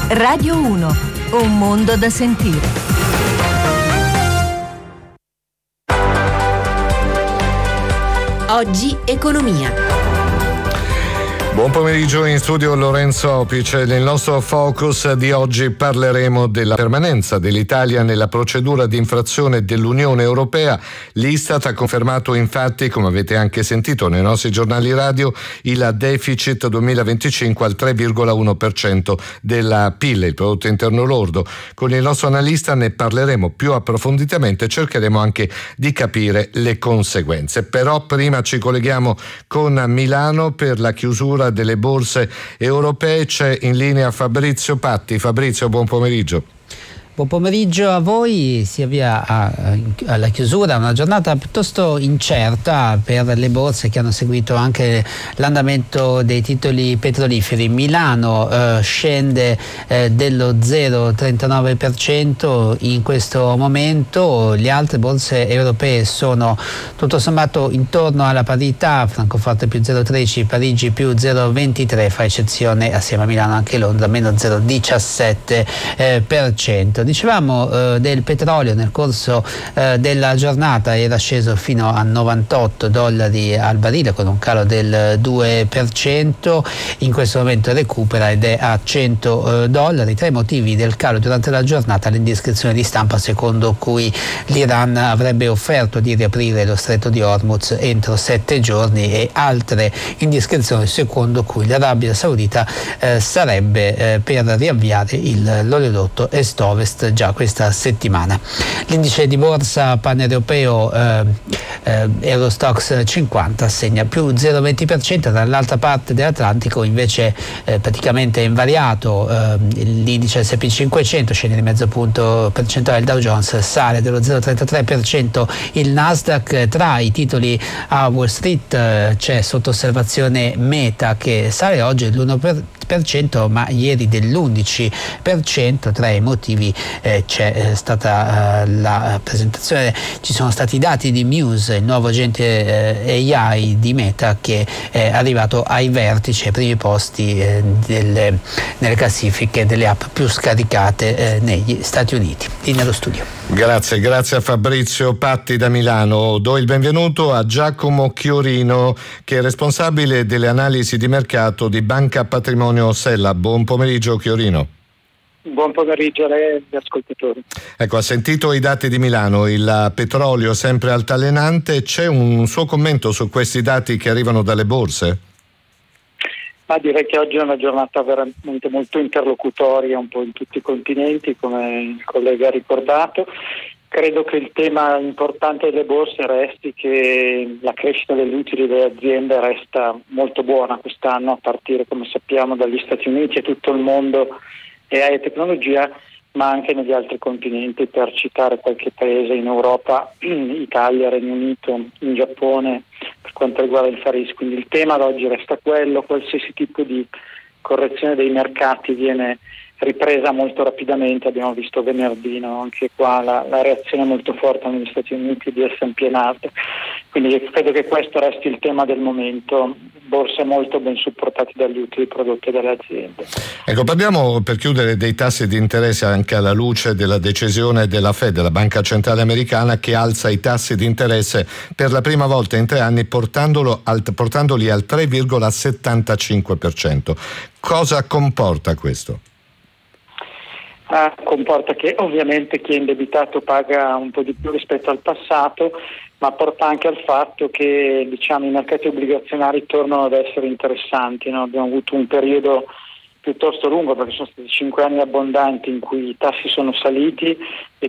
Radio 1, un mondo da sentire. Oggi economia. Buon pomeriggio, in studio Lorenzo Opic. Nel nostro focus di oggi parleremo della permanenza dell'Italia nella procedura di infrazione dell'Unione Europea. L'Istat ha confermato infatti, come avete anche sentito nei nostri giornali radio, il deficit 2025 al 3,1% del PIL, il prodotto interno lordo. Con il nostro analista ne parleremo più approfonditamente e cercheremo anche di capire le conseguenze. Però prima ci colleghiamo con Milano per la chiusura delle borse europee. C'è in linea Fabrizio Patti. Fabrizio, buon pomeriggio. Buon pomeriggio a voi. Si avvia alla chiusura una giornata piuttosto incerta per le borse che hanno seguito anche l'andamento dei titoli petroliferi. Milano scende dello 0,39% in questo momento. Le altre borse europee sono tutto sommato intorno alla parità: Francoforte più 0,13, Parigi più 0,23, fa eccezione assieme a Milano anche Londra meno 0,17%. Dicevamo del petrolio nel corso della giornata era sceso fino a $98 al barile con un calo del 2%, in questo momento recupera ed è a $100. Tra i motivi del calo durante la giornata l'indiscrezione di stampa secondo cui l'Iran avrebbe offerto di riaprire lo stretto di Hormuz entro 7 giorni e altre indiscrezioni secondo cui l'Arabia Saudita sarebbe per riavviare l'oleodotto Est-Ovest già questa settimana. L'indice di borsa paneuropeo Eurostoxx 50 segna più 0,20%, dall'altra parte dell'Atlantico invece praticamente invariato. L'indice S&P 500 scende di mezzo punto percentuale, il Dow Jones sale dello 0,33%, il Nasdaq. Tra i titoli a Wall Street c'è sotto osservazione Meta che sale oggi l'1%, ma ieri dell'11%. Tra i motivi c'è stata la presentazione, ci sono stati i dati di Muse, il nuovo agente AI di Meta che è arrivato ai vertici, ai primi posti nelle classifiche delle app più scaricate negli Stati Uniti. Nello studio. Grazie a Fabrizio Patti da Milano. Do il benvenuto a Giacomo Chiorino, che è responsabile delle analisi di mercato di Banca Patrimonio Sella. Buon pomeriggio Chiorino. Buon pomeriggio a lei e agli ascoltatori. Ecco, ha sentito i dati di Milano, il petrolio sempre altalenante. C'è un suo commento su questi dati che arrivano dalle borse? Ma direi che oggi è una giornata veramente molto interlocutoria un po' in tutti i continenti, come il collega ha ricordato. Credo che il tema importante delle borse resti che la crescita degli utili delle aziende resta molto buona quest'anno, a partire, come sappiamo, dagli Stati Uniti e tutto il mondo AI e tecnologia, ma anche negli altri continenti, per citare qualche paese in Europa, Italia, Regno Unito, in Giappone, per quanto riguarda il Far East. Quindi il tema ad oggi resta quello: qualsiasi tipo di correzione dei mercati viene ripresa molto rapidamente. Abbiamo visto venerdì, anche qua la reazione molto forte negli Stati Uniti di S&P e Nasdaq. Quindi credo che questo resti il tema del momento: borse molto ben supportate dagli utili prodotti dalle aziende. Ecco, parliamo per chiudere dei tassi di interesse anche alla luce della decisione della Fed, della Banca Centrale Americana, che alza i tassi di interesse per la prima volta in 3 anni portandoli al 3,75%. Cosa comporta questo? Comporta che ovviamente chi è indebitato paga un po' di più rispetto al passato, ma porta anche al fatto che i mercati obbligazionari tornano ad essere interessanti. Abbiamo avuto un periodo piuttosto lungo, perché sono stati 5 anni abbondanti in cui i tassi sono saliti e